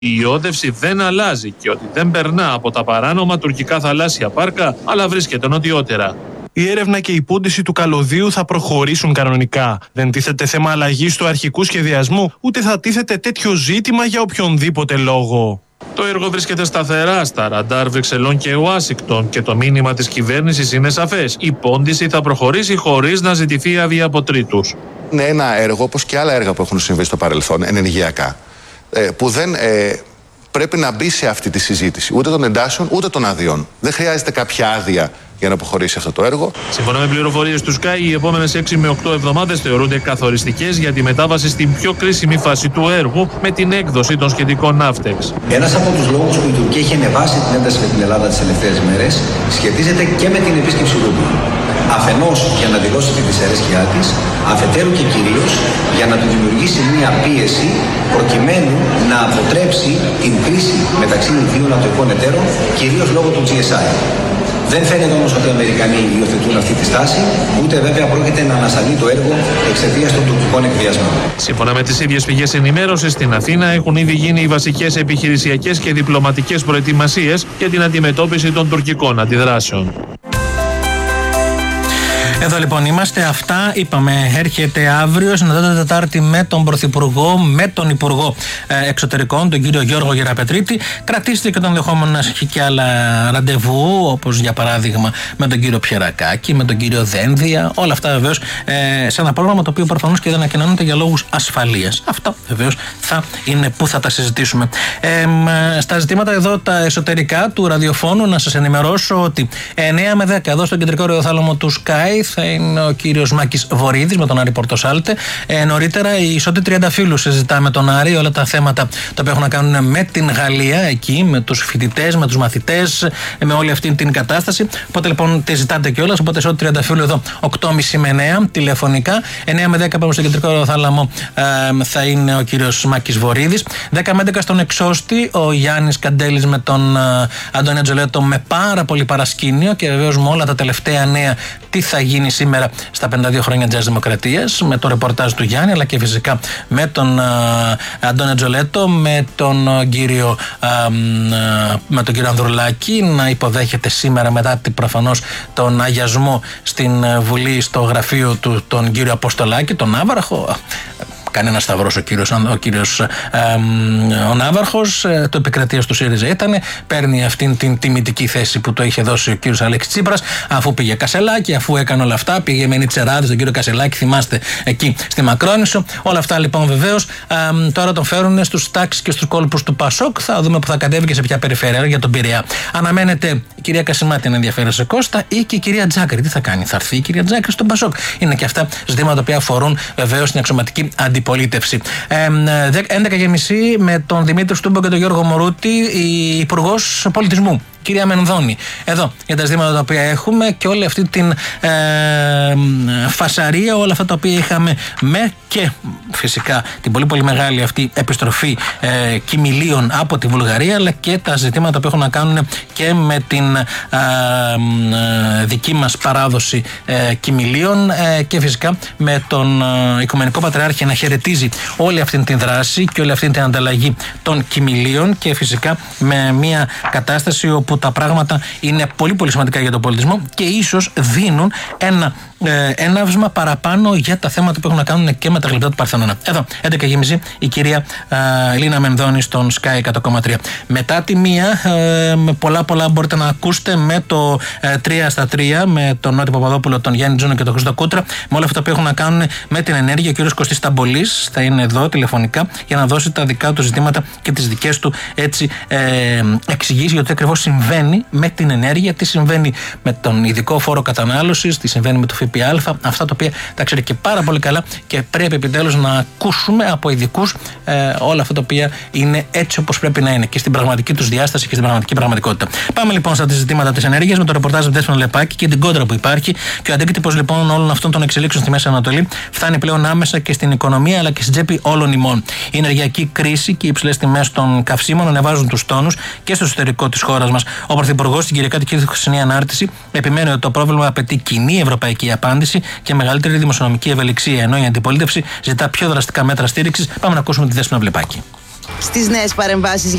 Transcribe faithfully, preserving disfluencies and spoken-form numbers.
Η ιόδευση δεν αλλάζει και ότι δεν περνά από τα παράνομα τουρκικά θαλάσσια πάρκα, αλλά βρίσκεται νοτιότερα. Η έρευνα και η πούντιση του καλωδίου θα προχωρήσουν κανονικά. Δεν τίθεται θέμα αλλαγής του αρχικού σχεδιασμού, ούτε θα τίθεται τέτοιο ζήτημα για οποιονδήποτε λόγο. Το έργο βρίσκεται σταθερά στα ραντάρ Βρυξελών και Ουάσιγκτον και το μήνυμα της κυβέρνησης είναι σαφές. Η πόντιση θα προχωρήσει χωρίς να ζητηθεί άδεια από τρίτους. Είναι ένα έργο, όπως και άλλα έργα που έχουν συμβεί στο παρελθόν, ενεργειακά, που δεν ε, πρέπει να μπει σε αυτή τη συζήτηση ούτε των εντάσεων ούτε των αδειών. Δεν χρειάζεται κάποια άδεια για να αποχωρήσει αυτό το έργο. Σύμφωνα με πληροφορίες του Sky, οι επόμενες έξι με οκτώ εβδομάδες θεωρούνται καθοριστικές για τη μετάβαση στην πιο κρίσιμη φάση του έργου με την έκδοση των σχετικών ναύτεξ. Ένας από τους λόγους που η Τουρκία έχει ανεβάσει την ένταση με την Ελλάδα τις τελευταίες μέρες σχετίζεται και με την επίσκεψη Ρούμπι. Αφενός για να δηλώσει τη δυσαρέσκειά της, αφετέρου και κυρίως για να του δημιουργήσει μια πίεση προκειμένου να αποτρέψει την κρίση μεταξύ των δύο νατοικών εταίρων, κυρίως λόγω του τζι ες άι. Δεν φαίνεται όμως ότι οι Αμερικανοί υιοθετούν αυτή τη στάση, ούτε βέβαια πρόκειται να ανασταλεί το έργο εξαιτίας των τουρκικών εκβιασμών. Σύμφωνα με τις ίδιες πηγές ενημέρωσης, στην Αθήνα έχουν ήδη γίνει οι βασικές επιχειρησιακές και διπλωματικές προετοιμασίες για την αντιμετώπιση των τουρκικών αντιδράσεων. Εδώ λοιπόν είμαστε. Αυτά είπαμε. Έρχεται αύριο, συναντάτε Τετάρτη με τον Πρωθυπουργό, με τον Υπουργό Εξωτερικών, τον κύριο Γιώργο Γεραπετρίτη. Κρατήστε και τον ενδεχόμενο να έχει και άλλα ραντεβού, όπως για παράδειγμα με τον κύριο Πιερακάκη, με τον κύριο Δένδια. Όλα αυτά βεβαίως ε, σε ένα πρόγραμμα το οποίο προφανώς και δεν ανακοινώνεται για λόγους ασφαλείας. Αυτό βεβαίως θα είναι που θα τα συζητήσουμε. Ε, στα ζητήματα εδώ τα εσωτερικά του ραδιοφώνου, να σας ενημερώσω ότι εννιά με δέκα εδώ στο κεντρικό ραδιοθάλαμο του Sky θα είναι ο κύριος Μάκης Βορίδης με τον Άρη Πορτοσάλτε. Ε, νωρίτερα η Ισότη Τριανταφύλου συζητά με τον Άρη όλα τα θέματα τα οποία έχουν να κάνουν με την Γαλλία, εκεί, με τους φοιτητές, με τους μαθητές, με όλη αυτή την κατάσταση. Οπότε λοιπόν τη ζητάτε κιόλας. Οπότε Ισότη Τριανταφύλου εδώ οκτώ και μισή με εννιά τηλεφωνικά. εννιά με δέκα πάμε στο κεντρικό θάλαμο ε, θα είναι ο κύριος Μάκης Βορίδης. δέκα με έντεκα στον Εξώστη ο Γιάννης Καντέλης με τον ε, Αντώνη Τζολέτο με πάρα πολύ παρασκήνιο και βεβαίως με όλα τα τελευταία νέα τι θα γίνει σήμερα στα πενήντα δύο χρόνια της Δημοκρατίας, με το ρεπορτάζ του Γιάννη, αλλά και φυσικά με τον uh, Αντώνη Τζολέτο, με τον uh, κύριο uh, uh, με τον κύριο Ανδρουλάκη να υποδέχεται σήμερα μετά προφανώς τον αγιασμό στην uh, Βουλή στο γραφείο του τον κύριο Αποστολάκη, τον Άβαρχο. Κανένα σταυρός ο κύριος, ο κύριος ε, ο Ναύαρχος, ε, το επικρατείας του ΣΥΡΙΖΑ ήταν, παίρνει αυτήν την τιμητική θέση που το είχε δώσει ο κύριος Αλέξης Τσίπρας, αφού πήγε Κασελάκη, αφού έκανε όλα αυτά, πήγε με Νιτσεράδη τον κύριο Κασελάκη, θυμάστε εκεί στη Μακρόνισσο. Όλα αυτά λοιπόν βεβαίως ε, τώρα τον φέρουν στους τάξεις και στους κόλπους του Πασόκ. Θα δούμε που θα κατέβει και σε ποια περιφέρεια για τον Πειραιά. Αναμένεται η κυρία Κασιμάτη να ενδιαφέρει σε Κώστα ή και η κυρία Τζάκρη. Τι θα κάνει, θα έρθει η κυρία Τζάκρη στον Πασόκ. Είναι και αυτά ζητήματα που αφορούν βεβαίως την αξιωματική αντιπολίτευση. Ε, έντεκα και μισή με τον Δημήτρη Στούμπο και τον Γιώργο Μωρούτη, η Υπουργός Πολιτισμού. Κυρία Μενδώνη, εδώ για τα ζητήματα τα οποία έχουμε και όλη αυτή την ε, φασαρία, όλα αυτά τα οποία είχαμε με και φυσικά την πολύ πολύ μεγάλη αυτή επιστροφή ε, κοιμηλίων από τη Βουλγαρία, αλλά και τα ζητήματα που έχουν να κάνουν και με την ε, ε, δική μας παράδοση ε, κοιμηλίων ε, και φυσικά με τον ε, Οικουμενικό Πατριάρχη να χαιρετίζει όλη αυτή την δράση και όλη αυτή την ανταλλαγή των κοιμηλίων και φυσικά με μια κατάσταση όπου που τα πράγματα είναι πολύ πολύ σημαντικά για τον πολιτισμό και ίσως δίνουν ένα ε, έναυσμα παραπάνω για τα θέματα που έχουν να κάνουν και με τα γλυπτά του Παρθενώνα. Εδώ, έντεκα και μισή, η κυρία ε, Ελίνα Μενδώνη στον Sky εκατό κόμμα τρία. Μετά τη μία, ε, με πολλά πολλά μπορείτε να ακούσετε με το ε, τρία στα τρία, με τον Νότι Παπαδόπουλο, τον Γιάννη Τζούνο και τον Χρήστο Κούτρα, με όλα αυτά που έχουν να κάνουν με την ενέργεια. Ο κύριος Κωστής Ταμπολής θα είναι εδώ τηλεφωνικά για να δώσει τα δικά του ζητήματα και τις δικές του έτσι ε, εξηγήσεις για το τι ακριβώς συμβαίνει με την ενέργεια, τι συμβαίνει με τον ειδικό φόρο κατανάλωσης, τι συμβαίνει με το ΦΠΑ, αυτά τα οποία τα ξέρει και πάρα πολύ καλά και πρέπει επιτέλους να ακούσουμε από ειδικούς ε, όλα αυτά τα οποία είναι έτσι όπως πρέπει να είναι και στην πραγματική τους διάσταση και στην πραγματική πραγματικότητα. Πάμε λοιπόν στα ζητήματα της ενέργειας με το ρεπορτάζ του Δέσποινα Λεπάκη και την κόντρα που υπάρχει και ο αντίκτυπος λοιπόν όλων αυτών των εξελίξεων στη Μέση Ανατολή φτάνει πλέον άμεσα και στην οικονομία αλλά και στην τσέπη όλων ημών. Η ενεργειακή κρίση και οι υψηλές τιμές των καυσίμων ανεβάζουν τους τόνους και στο εσωτερικό της χώρας μας. Ο Πρωθυπουργός στην Κυριακάτικη και χθεσινή ανάρτηση επιμένει ότι το πρόβλημα απαιτεί κοινή ευρωπαϊκή απάντηση και μεγαλύτερη δημοσιονομική ευελιξία, ενώ η αντιπολίτευση ζητά πιο δραστικά μέτρα στήριξης. Πάμε να ακούσουμε τη Δέσποινα Βλεπάκη. στις νέες παρεμβάσεις